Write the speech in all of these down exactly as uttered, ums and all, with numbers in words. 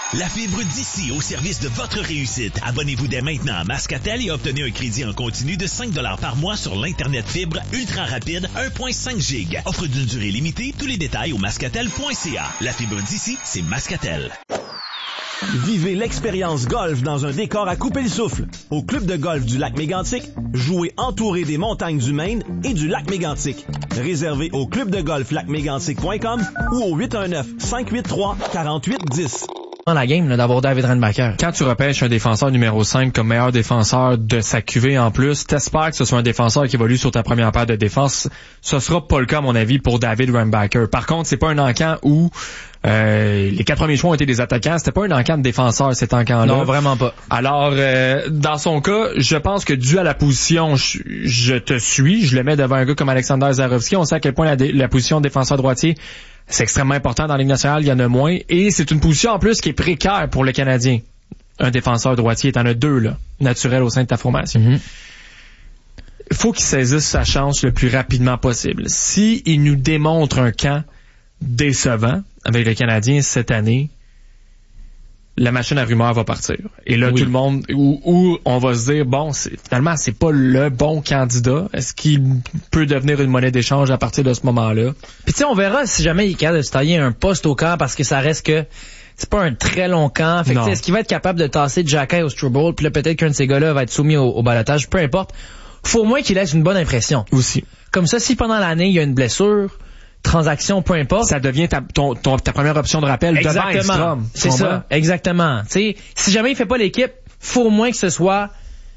La fibre d'ici au service de votre réussite. Abonnez-vous dès maintenant à Mascatel et obtenez un crédit en continu de cinq dollars par mois sur l'Internet fibre ultra rapide un virgule cinq giga. Offre d'une durée limitée. Tous les détails au mascatel point c a. La fibre d'ici, c'est Mascatel. Vivez l'expérience golf dans un décor à couper le souffle. Au club de golf du lac Mégantic, jouez entouré des montagnes du Maine et du lac Mégantic. Réservez au club de golf lac mégantic point com ou au huit un neuf, cinq huit trois, quatre huit un zéro. Dans la game là, d'avoir David Reinbacher. Quand tu repêches un défenseur numéro cinq comme meilleur défenseur de sa cuvée en plus, t'espères que ce soit un défenseur qui évolue sur ta première paire de défense. Ce sera pas le cas à mon avis pour David Reinbacher. Par contre, c'est pas un encamp où euh, les quatre premiers choix ont été des attaquants. C'était pas un encamp de défenseur cet encamp-là. Non, vraiment pas. Alors, euh, dans son cas, je pense que dû à la position, je, je te suis. Je le mets devant un gars comme Alexander Zarovski. On sait à quel point la, la position de défenseur droitier, c'est extrêmement important dans la Ligue nationale, il y en a moins. Et c'est une position en plus qui est précaire pour le Canadien. Un défenseur droitier, t'en as deux, là, naturels au sein de ta formation. Mm-hmm. Il faut qu'il saisisse sa chance le plus rapidement possible. Si il nous démontre un camp décevant avec le Canadien cette année, la machine à rumeurs va partir. Et là, oui. tout le monde, où, où on va se dire, bon, c'est, finalement, c'est pas le bon candidat. Est-ce qu'il peut devenir une monnaie d'échange à partir de ce moment-là? Puis tu sais, on verra si jamais il est capable de se tailler un poste au camp, parce que ça reste que c'est pas un très long camp. Fait que est-ce qu'il va être capable de tasser Jacky au Struble, puis là, peut-être qu'un de ces gars-là va être soumis au, au balotage, peu importe. Faut au moins qu'il laisse une bonne impression. Aussi. Comme ça, si pendant l'année, il y a une blessure, transaction, peu importe. Ça devient ta, ton, ton, ta première option de rappel. Exactement. C'est ça. Exactement. T'sais, si jamais il fait pas l'équipe, faut au moins que ce soit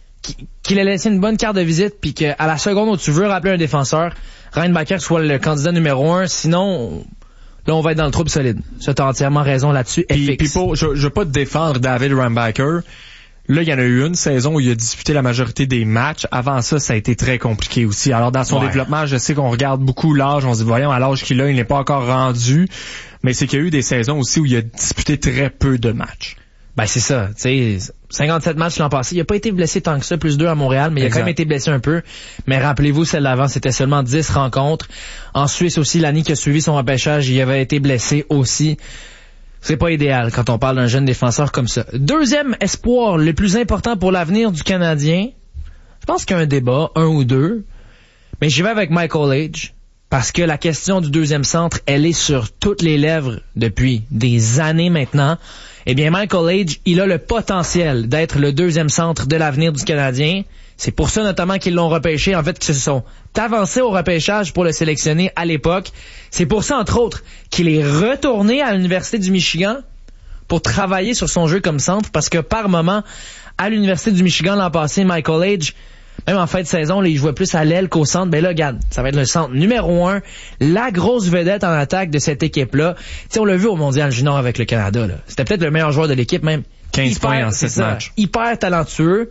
qu'il ait laissé une bonne carte de visite, puis qu'à la seconde où tu veux rappeler un défenseur, Reinbacher soit le candidat numéro un. Sinon, là, on va être dans le trouble solide. Ça, t'as entièrement raison là-dessus. Puis, puis pour, je, je veux pas te défendre David Reinbacher. Là, il y en a eu une saison où il a disputé la majorité des matchs. Avant ça, ça a été très compliqué aussi. Alors, dans son ouais. développement, je sais qu'on regarde beaucoup l'âge. On se dit, voyons, à l'âge qu'il a, il n'est pas encore rendu. Mais c'est qu'il y a eu des saisons aussi où il a disputé très peu de matchs. Ben, c'est ça. Tu sais, cinquante-sept matchs l'an passé. Il a pas été blessé tant que ça, plus deux à Montréal, mais il a exact. quand même été blessé un peu. Mais rappelez-vous, celle d'avant, c'était seulement dix rencontres. En Suisse aussi, l'année qui a suivi son repêchage, il avait été blessé aussi. C'est pas idéal quand on parle d'un jeune défenseur comme ça. Deuxième espoir, le plus important pour l'avenir du Canadien. Je pense qu'il y a un débat, un ou deux. Mais j'y vais avec Michael Age. Parce que la question du deuxième centre, elle est sur toutes les lèvres depuis des années maintenant. Eh bien, Michael Age, il a le potentiel d'être le deuxième centre de l'avenir du Canadien. C'est pour ça notamment qu'ils l'ont repêché, en fait, qu'ils se sont avancés au repêchage pour le sélectionner à l'époque. C'est pour ça, entre autres, qu'il est retourné à l'Université du Michigan pour travailler sur son jeu comme centre, parce que par moment, à l'Université du Michigan l'an passé, Michael Age, même en fin de saison, là, il jouait plus à l'aile qu'au centre. Ben là, regarde, ça va être le centre numéro un, la grosse vedette en attaque de cette équipe-là. Tu sais, on l'a vu au Mondial Junior avec le Canada, là. C'était peut-être le meilleur joueur de l'équipe, même. quinze points en sept matchs. Hyper talentueux.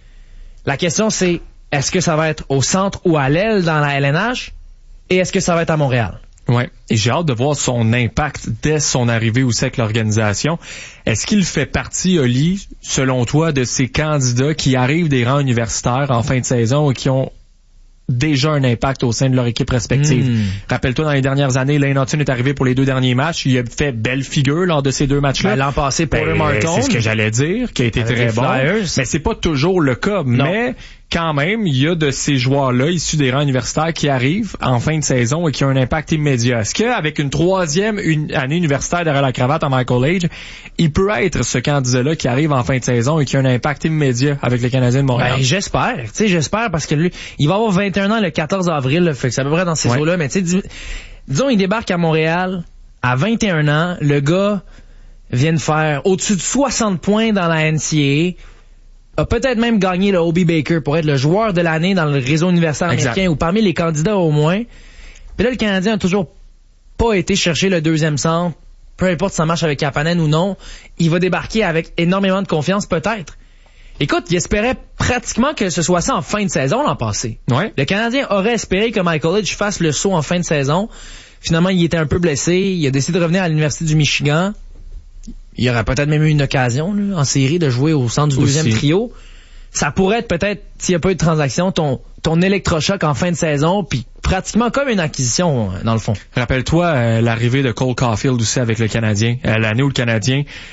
La question, c'est, est-ce que ça va être au centre ou à l'aile dans la L N H? Et est-ce que ça va être à Montréal? Ouais. Et j'ai hâte de voir son impact dès son arrivée aussi avec l'organisation. Est-ce qu'il fait partie, Oli, selon toi, de ces candidats qui arrivent des rangs universitaires en fin de saison et qui ont déjà un impact au sein de leur équipe respective? Mmh. Rappelle-toi, dans les dernières années, Lane Hutton est arrivé pour les deux derniers matchs. Il a fait belle figure lors de ces deux matchs-là. Ben, l'an passé, Paul ben, Martin. C'est ce que j'allais dire, qui a été avec très bon. Flyers. Mais c'est pas toujours le cas. Non. Mais quand même, il y a de ces joueurs-là issus des rangs universitaires qui arrivent en fin de saison et qui ont un impact immédiat. Est-ce qu'avec une troisième une année universitaire derrière la cravate en Michael Age, il peut être ce candidat-là qui arrive en fin de saison et qui a un impact immédiat avec les Canadiens de Montréal? Ben, j'espère. Tu sais, j'espère parce que lui, il va avoir vingt et un ans le quatorze avril, là, fait que c'est à peu près dans ces ouais. eaux-là. Mais tu sais, dis, disons, il débarque à Montréal à vingt et un ans. Le gars vient de faire au-dessus de soixante points dans la N C A A. A peut-être même gagné le Hobie Baker pour être le joueur de l'année dans le réseau universitaire américain exact. Ou parmi les candidats au moins. Puis là, le Canadien a toujours pas été chercher le deuxième centre. Peu importe si ça marche avec Kapanen ou non, il va débarquer avec énormément de confiance peut-être. Écoute, il espérait pratiquement que ce soit ça en fin de saison l'an passé. Ouais. Le Canadien aurait espéré que Michael Age fasse le saut en fin de saison. Finalement, il était un peu blessé. Il a décidé de revenir à l'Université du Michigan. Il y aurait peut-être même eu une occasion là, en série de jouer au centre du Aussi. deuxième trio. Ça pourrait être peut-être, s'il n'y a pas eu de transaction, ton, ton électrochoc en fin de saison, puis pratiquement comme une acquisition, dans le fond. Rappelle-toi euh, l'arrivée de Cole Caulfield aussi avec le Canadien. Euh, l'année où le Canadien